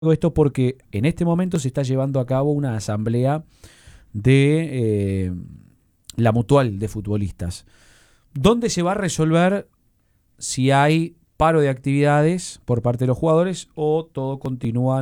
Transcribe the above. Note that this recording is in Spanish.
Digo esto porque en este momento se está llevando a cabo una asamblea de la mutual de futbolistas, donde se va a resolver si hay paro de actividades por parte de los jugadores o todo continúa